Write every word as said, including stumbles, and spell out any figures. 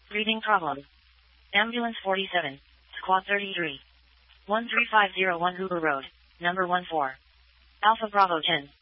Breathing problem. Ambulance forty-seven, Squad thirty-three. one three five zero one Hoover Road, number one four. Alpha Bravo ten.